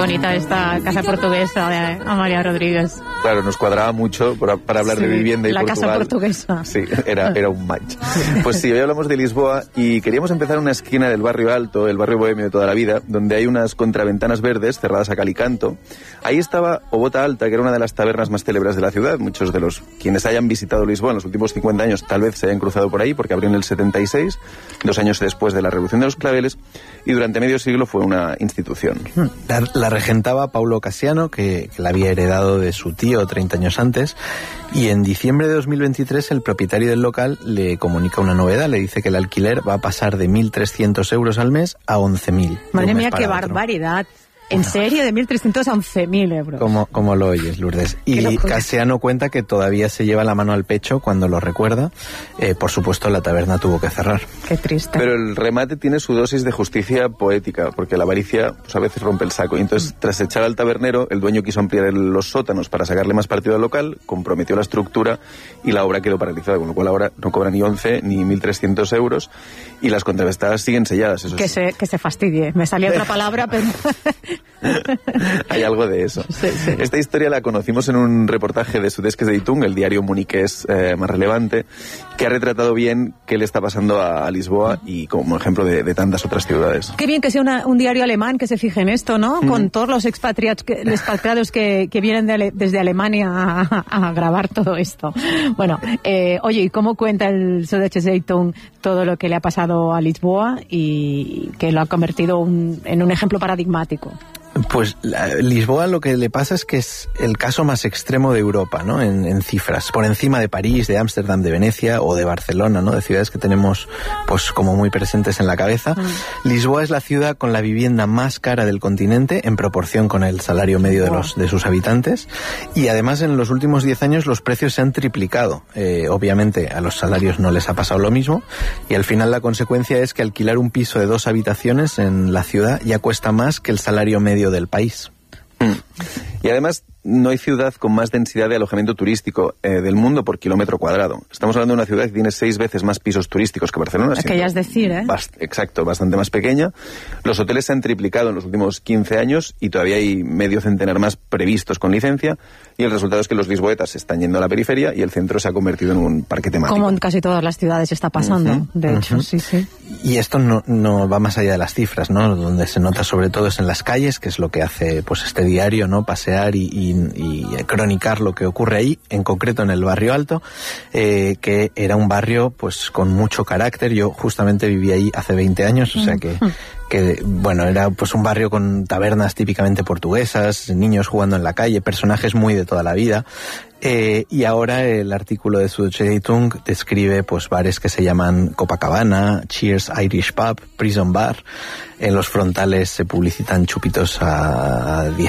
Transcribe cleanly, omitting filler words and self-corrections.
bonita esta casa portuguesa de Amalia Rodríguez. Claro, nos cuadraba mucho para hablar de vivienda y la Portugal. Casa portuguesa. Sí, era un match. Pues sí, hoy hablamos de Lisboa y queríamos empezar en una esquina del barrio alto, el barrio bohemio de toda la vida, donde hay unas contraventanas verdes cerradas a cal y canto. Ahí estaba O Bota Alta, que era una de las tabernas más célebres de la ciudad. Muchos de los quienes hayan visitado Lisboa en los últimos 50 años tal vez se hayan cruzado por ahí, porque abrió en el 76, 2 años después de la Revolución de los Claveles, y durante medio siglo fue una institución. La regentaba Paulo Cassiano, que la había heredado de su tío 30 años antes, y en diciembre de 2023 el propietario del local le comunica una novedad, le dice que el alquiler va a pasar de 1.300 euros al mes a 11.000. Madre mía, qué barbaridad. ¿En serio? De 1.300 a 11.000 euros. Como lo oyes, Lourdes. Y Cassiano cuenta que todavía se lleva la mano al pecho cuando lo recuerda. Por supuesto, la taberna tuvo que cerrar. Qué triste. Pero el remate tiene su dosis de justicia poética, porque la avaricia pues, a veces rompe el saco. Y entonces, tras echar al tabernero, el dueño quiso ampliar los sótanos para sacarle más partido al local, comprometió la estructura y la obra quedó paralizada, con lo cual ahora no cobra ni 11 ni 1.300 euros y las contravestadas siguen selladas. Eso que se fastidie. Me salía otra palabra, pero... Hay algo de eso. Sí. Esta historia la conocimos en un reportaje de Sudesque Zeitung, el diario muniqués más relevante, que ha retratado bien qué le está pasando a Lisboa y como ejemplo de tantas otras ciudades. Qué bien que sea un diario alemán que se fije en esto, ¿no? Con todos los expatriados que vienen desde Alemania a grabar todo esto. Bueno, oye, ¿y cómo cuenta el Sudesque Zeitung todo lo que le ha pasado a Lisboa y que lo ha convertido en un ejemplo paradigmático? Pues Lisboa lo que le pasa es que es el caso más extremo de Europa, ¿no? En cifras, por encima de París, de Ámsterdam, de Venecia o de Barcelona, ¿no? De ciudades que tenemos pues como muy presentes en la cabeza. Lisboa es la ciudad con la vivienda más cara del continente en proporción con el salario medio de sus habitantes, y además en los últimos 10 años los precios se han triplicado. Obviamente a los salarios no les ha pasado lo mismo y al final la consecuencia es que alquilar un piso de 2 habitaciones en la ciudad ya cuesta más que el salario medio del país. Y además no hay ciudad con más densidad de alojamiento turístico del mundo por kilómetro cuadrado. Estamos hablando de una ciudad que tiene 6 veces más pisos turísticos que Barcelona. Es que ya es decir, ¿eh? Exacto, bastante más pequeña. Los hoteles se han triplicado en los últimos 15 años y todavía hay medio centenar más previstos con licencia, y el resultado es que los lisboetas se están yendo a la periferia y el centro se ha convertido en un parque temático. Como en casi todas las ciudades está pasando, de hecho, sí. Y esto no va más allá de las cifras, ¿no? Donde se nota sobre todo es en las calles, que es lo que hace pues este diario, ¿no? Pasear y cronicar lo que ocurre ahí, en concreto en el barrio alto, que era un barrio pues con mucho carácter. Yo justamente viví ahí hace 20 años, o sea que bueno, era pues un barrio con tabernas típicamente portuguesas, niños jugando en la calle, personajes muy de toda la vida. Y ahora el artículo de Sudesque Zeitung describe pues bares que se llaman Copacabana, Cheers Irish Pub, Prison Bar. En los frontales se publicitan chupitos a